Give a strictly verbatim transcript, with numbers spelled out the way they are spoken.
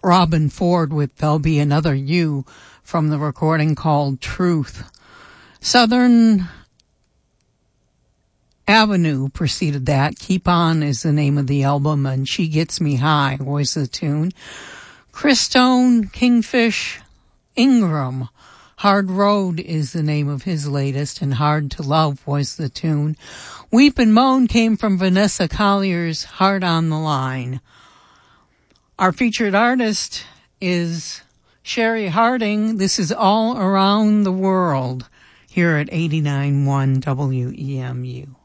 Robin Ford with There'll Be Another You from the recording called Truth. Southern Avenue preceded that. Keep On is the name of the album, and She Gets Me High was the tune. Chris Stone, Kingfish, Ingram. Hard Road is the name of his latest, and Hard to Love was the tune. Weep and Moan came from Vanessa Collier's Heart on the Line. Our featured artist is Sherry Harding. This is All Around the World here at eighty-nine point one W E M U.